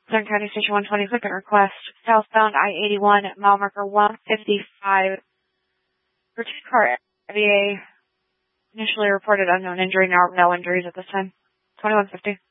Southern County Station 120, second request. Southbound I-81 at mile marker 155. Pursuit car VA. Initially reported unknown injury, now no injuries at this time. 2150.